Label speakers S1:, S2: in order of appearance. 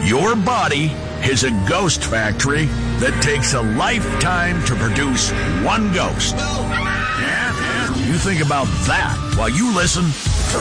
S1: Your body is a ghost factory that takes a lifetime to produce one ghost. Yeah? You think about that while you listen